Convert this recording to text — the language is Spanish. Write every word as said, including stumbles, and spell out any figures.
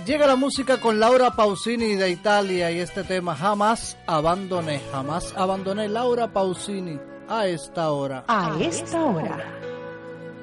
Llega la música con Laura Pausini de Italia y este tema Jamás abandoné, jamás abandoné. Laura Pausini a esta hora. A esta hora.